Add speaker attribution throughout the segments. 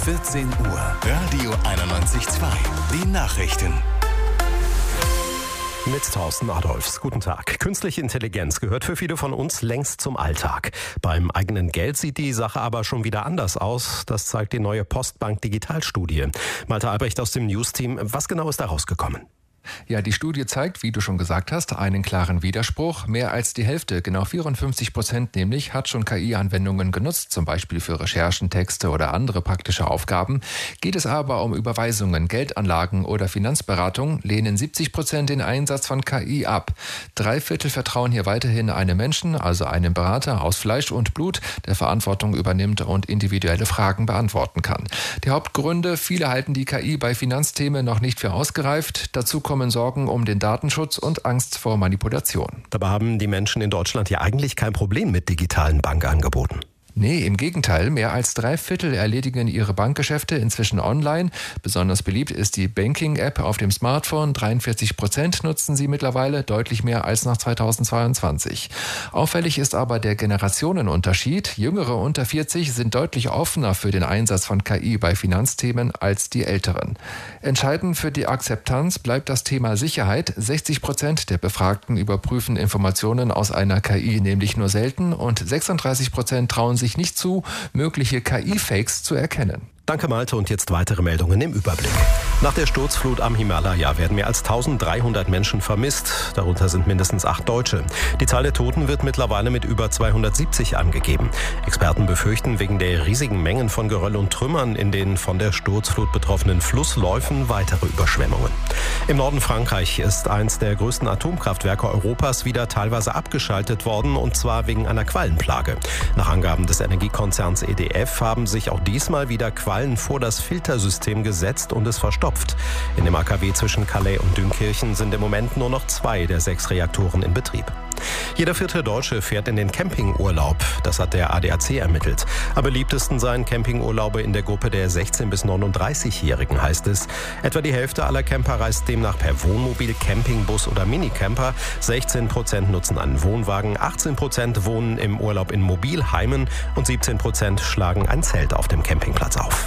Speaker 1: 14 Uhr. Radio 91.2. Die Nachrichten.
Speaker 2: Mit Thorsten Adolfs. Guten Tag. Künstliche Intelligenz gehört für viele von uns längst zum Alltag. Beim eigenen Geld sieht die Sache aber schon wieder anders aus. Das zeigt die neue Postbank Digitalstudie. Malte Albrecht aus dem News-Team. Was genau ist da rausgekommen?
Speaker 3: Ja, die Studie zeigt, wie du schon gesagt hast, einen klaren Widerspruch. Mehr als die Hälfte, genau 54% nämlich, hat schon KI-Anwendungen genutzt, zum Beispiel für Recherchen, Texte oder andere praktische Aufgaben. Geht es aber um Überweisungen, Geldanlagen oder Finanzberatung, lehnen 70% den Einsatz von KI ab. 3/4 vertrauen hier weiterhin einem Menschen, also einem Berater aus Fleisch und Blut, der Verantwortung übernimmt und individuelle Fragen beantworten kann. Die Hauptgründe: viele halten die KI bei Finanzthemen noch nicht für ausgereift. Dazu kommen Sorgen um den Datenschutz und Angst vor Manipulation.
Speaker 2: Dabei haben die Menschen in Deutschland ja eigentlich kein Problem mit digitalen Bankangeboten.
Speaker 3: Nee, im Gegenteil. Mehr als 3/4 erledigen ihre Bankgeschäfte inzwischen online. Besonders beliebt ist die Banking-App auf dem Smartphone. 43% nutzen sie mittlerweile, deutlich mehr als nach 2022. Auffällig ist aber der Generationenunterschied. Jüngere unter 40 sind deutlich offener für den Einsatz von KI bei Finanzthemen als die Älteren. Entscheidend für die Akzeptanz bleibt das Thema Sicherheit. 60% der Befragten überprüfen Informationen aus einer KI nämlich nur selten und 36% trauen sich nicht zu, mögliche KI-Fakes zu erkennen.
Speaker 2: Danke Malte, und jetzt weitere Meldungen im Überblick. Nach der Sturzflut am Himalaya werden mehr als 1300 Menschen vermisst. Darunter sind mindestens 8 Deutsche. Die Zahl der Toten wird mittlerweile mit über 270 angegeben. Experten befürchten wegen der riesigen Mengen von Geröll und Trümmern in den von der Sturzflut betroffenen Flussläufen weitere Überschwemmungen. Im Norden Frankreich ist eins der größten Atomkraftwerke Europas wieder teilweise abgeschaltet worden, und zwar wegen einer Quallenplage. Nach Angaben des Energiekonzerns EDF haben sich auch diesmal wieder Quallen vor das Filtersystem gesetzt und es verstopft. In dem AKW zwischen Calais und Dünkirchen sind im Moment nur noch 2 der 6 Reaktoren in Betrieb. Jeder 4. Deutsche fährt in den Campingurlaub. Das hat der ADAC ermittelt. Am beliebtesten seien Campingurlaube in der Gruppe der 16- bis 39-Jährigen, heißt es. Etwa die Hälfte aller Camper reist demnach per Wohnmobil, Campingbus oder Minicamper. 16% nutzen einen Wohnwagen, 18% wohnen im Urlaub in Mobilheimen und 17% schlagen ein Zelt auf dem Campingplatz auf.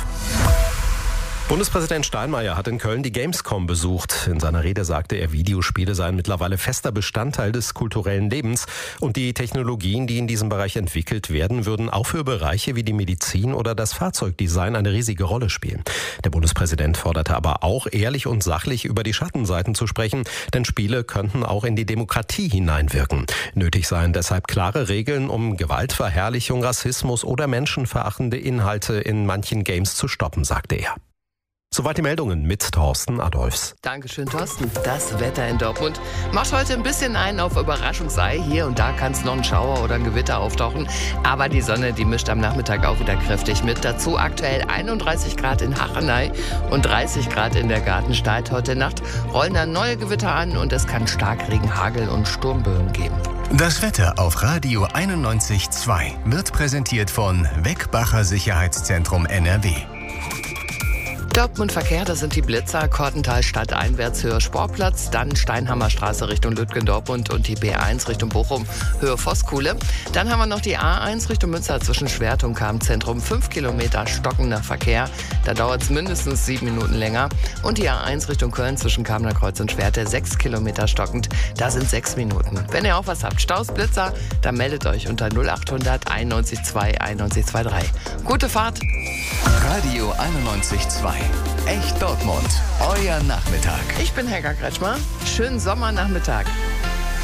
Speaker 2: Bundespräsident Steinmeier hat in Köln die Gamescom besucht. In seiner Rede sagte er, Videospiele seien mittlerweile fester Bestandteil des kulturellen Lebens und die Technologien, die in diesem Bereich entwickelt werden, würden auch für Bereiche wie die Medizin oder das Fahrzeugdesign eine riesige Rolle spielen. Der Bundespräsident forderte aber auch, ehrlich und sachlich über die Schattenseiten zu sprechen, denn Spiele könnten auch in die Demokratie hineinwirken. Nötig seien deshalb klare Regeln, um Gewaltverherrlichung, Rassismus oder menschenverachtende Inhalte in manchen Games zu stoppen, sagte er. Soweit die Meldungen mit Thorsten Adolfs.
Speaker 4: Dankeschön, Thorsten. Das Wetter in Dortmund macht heute ein bisschen einen auf Überraschungsei. Hier und da kann es noch ein Schauer oder ein Gewitter auftauchen. Aber die Sonne, die mischt am Nachmittag auch wieder kräftig mit. Dazu aktuell 31 Grad in Hachenay und 30 Grad in der Gartenstadt. Heute Nacht rollen dann neue Gewitter an und es kann Starkregen, Hagel und Sturmböen geben.
Speaker 1: Das Wetter auf Radio 91.2 wird präsentiert von Weckbacher Sicherheitszentrum NRW.
Speaker 4: Dortmund Verkehr, das sind die Blitzer, Kortental stadteinwärts Höhe Sportplatz, dann Steinhammerstraße Richtung Lütgendortmund und die B1 Richtung Bochum Höhe Voskuhle. Dann haben wir noch die A1 Richtung Münster zwischen Schwert und Kamp-Zentrum, 5 Kilometer stockender Verkehr. Da dauert es mindestens 7 Minuten länger. Und die A1 Richtung Köln zwischen Kamener Kreuz und Schwerte, 6 Kilometer stockend, da sind 6 Minuten. Wenn ihr auch was habt, Staus, Blitzer, dann meldet euch unter 0800 91 2 91 23. Gute Fahrt!
Speaker 1: Radio 91.2. Echt Dortmund. Euer Nachmittag.
Speaker 4: Ich bin Helga Kretschmer. Schönen Sommernachmittag.